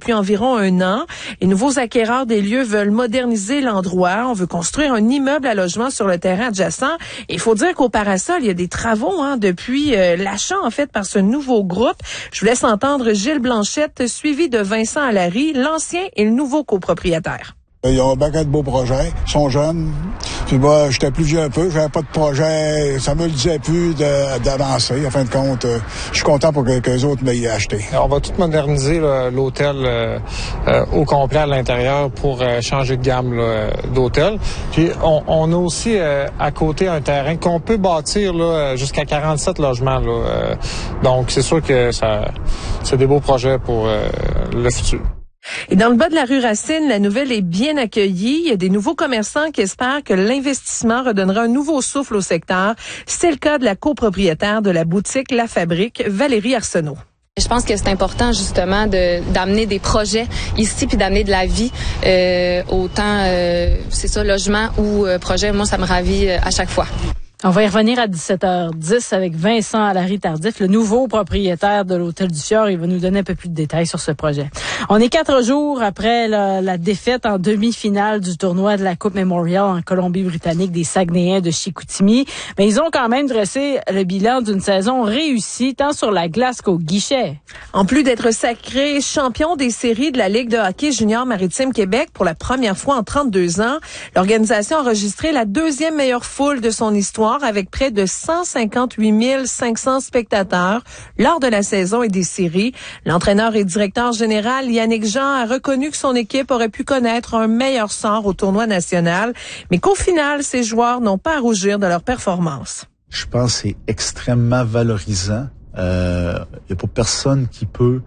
depuis environ 1 an. Les nouveaux acquéreurs des lieux veulent moderniser l'endroit. On veut construire un immeuble à logement sur le terrain adjacent. Et il faut dire qu'au Parasol, il y a des travaux depuis l'achat, en fait, par ce nouveau groupe. Je vous laisse entendre Gilles Blanchette, suivi de Vincent Allary, l'ancien et le nouveau copropriétaire. Ils ont un paquet de beaux projets. Ils sont jeunes. Puis moi, j'étais plus vieux un peu. J'avais pas de projet. Ça me le disait plus d'avancer. En fin de compte, je suis content pour que les autres m'aient acheté. On va tout moderniser l'hôtel au complet à l'intérieur pour changer de gamme d'hôtel. Puis on a aussi à côté un terrain qu'on peut bâtir jusqu'à 47 logements. Donc c'est sûr que c'est des beaux projets pour le futur. Et dans le bas de la rue Racine, la nouvelle est bien accueillie. Il y a des nouveaux commerçants qui espèrent que l'investissement redonnera un nouveau souffle au secteur. C'est le cas de la copropriétaire de la boutique La Fabrique, Valérie Arsenault. Je pense que c'est important justement d'amener des projets ici puis d'amener de la vie, autant c'est ça, logement ou projet. Moi, ça me ravit à chaque fois. On va y revenir à 17h10 avec Vincent Allary-Tardif, le nouveau propriétaire de l'Hôtel du Fjord. Il va nous donner un peu plus de détails sur ce projet. On est 4 jours après la défaite en demi-finale du tournoi de la Coupe Memorial en Colombie-Britannique des Saguenayens de Chicoutimi. Mais ils ont quand même dressé le bilan d'une saison réussie tant sur la glace qu'au guichet. En plus d'être sacré champion des séries de la Ligue de hockey junior Maritime Québec pour la première fois en 32 ans, l'organisation a enregistré la 2e meilleure foule de son histoire avec près de 158 500 spectateurs lors de la saison et des séries. L'entraîneur et directeur général Yannick Jean a reconnu que son équipe aurait pu connaître un meilleur sort au tournoi national, mais qu'au final, ses joueurs n'ont pas à rougir de leur performance. Je pense que c'est extrêmement valorisant. Il n'y a pas personne qui peut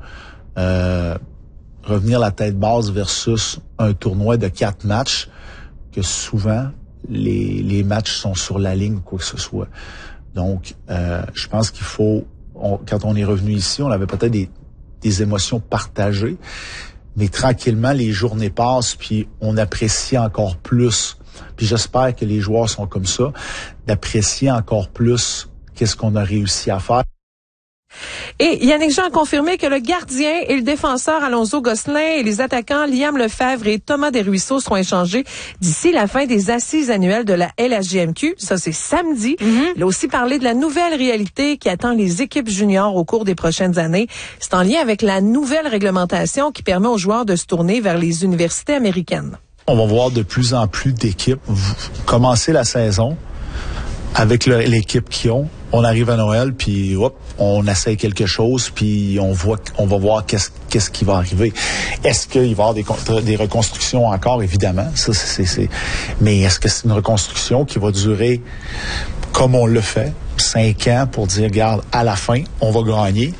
revenir la tête basse versus un tournoi de 4 matchs que souvent les matchs sont sur la ligne ou quoi que ce soit. Donc, je pense qu'il faut, quand on est revenu ici, on avait peut-être des émotions partagées, mais tranquillement, les journées passent, puis on apprécie encore plus. Puis j'espère que les joueurs sont comme ça, d'apprécier encore plus qu'est-ce qu'on a réussi à faire. Et Yannick Jean a confirmé que le gardien et le défenseur Alonso Gosselin et les attaquants Liam Lefebvre et Thomas Desruisseaux seront échangés d'ici la fin des assises annuelles de la LHJMQ. Ça, c'est samedi. Il a aussi parlé de la nouvelle réalité qui attend les équipes juniors au cours des prochaines années. C'est en lien avec la nouvelle réglementation qui permet aux joueurs de se tourner vers les universités américaines. On va voir de plus en plus d'équipes commencer la saison avec l'équipe qu'ils ont. On arrive à Noël, puis hop, on essaie quelque chose, puis on va voir qu'est-ce qui va arriver. Est-ce qu'il va y avoir des reconstructions encore? Évidemment, ça c'est. Mais est-ce que c'est une reconstruction qui va durer comme on le fait, 5 ans pour dire, regarde, à la fin, on va gagner?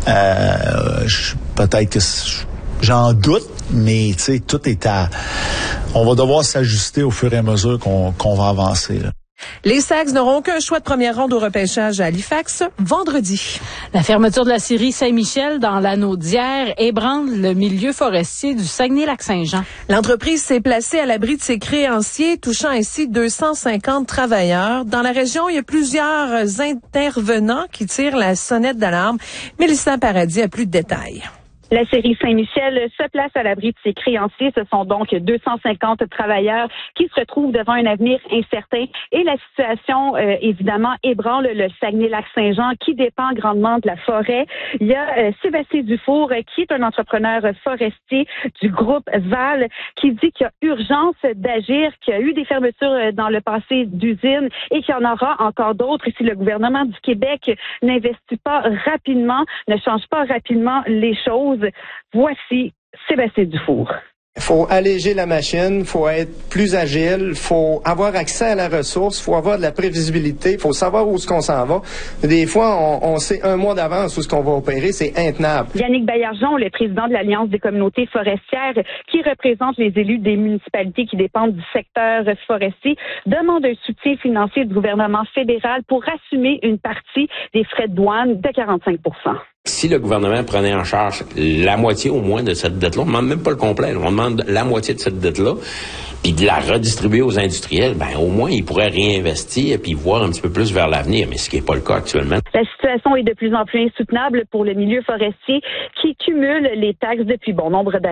Peut-être que j'en doute, mais tu sais, tout est on va devoir s'ajuster au fur et à mesure qu'on va avancer, là. Les Sags n'auront aucun choix de première ronde au repêchage à Halifax vendredi. La fermeture de la scierie Saint-Michel dans l'anneau d'Hyères ébranle le milieu forestier du Saguenay-Lac-Saint-Jean. L'entreprise s'est placée à l'abri de ses créanciers, touchant ainsi 250 travailleurs. Dans la région, il y a plusieurs intervenants qui tirent la sonnette d'alarme. Mélissa Paradis a plus de détails. La scierie Saint-Michel se place à l'abri de ses créanciers. Ce sont donc 250 travailleurs qui se retrouvent devant un avenir incertain. Et la situation, évidemment, ébranle le Saguenay-Lac-Saint-Jean qui dépend grandement de la forêt. Il y a Sébastien Dufour, qui est un entrepreneur forestier du groupe Val, qui dit qu'il y a urgence d'agir, qu'il y a eu des fermetures dans le passé d'usines et qu'il y en aura encore d'autres si le gouvernement du Québec n'investit pas rapidement, ne change pas rapidement les choses. Voici Sébastien Dufour. Il faut alléger la machine, il faut être plus agile, il faut avoir accès à la ressource, il faut avoir de la prévisibilité, il faut savoir où est-ce qu'on s'en va. Des fois, on sait 1 mois d'avance où est-ce qu'on va opérer, c'est intenable. Yannick Baillargeon, le président de l'Alliance des communautés forestières, qui représente les élus des municipalités qui dépendent du secteur forestier, demande un soutien financier du gouvernement fédéral pour assumer une partie des frais de douane de 45 %. Si le gouvernement prenait en charge la moitié au moins de cette dette-là, on ne demande même pas le complet, on demande la moitié de cette dette-là, puis de la redistribuer aux industriels, ben au moins ils pourraient réinvestir puis voir un petit peu plus vers l'avenir, mais ce qui n'est pas le cas actuellement. La situation est de plus en plus insoutenable pour le milieu forestier qui cumule les taxes depuis bon nombre d'années.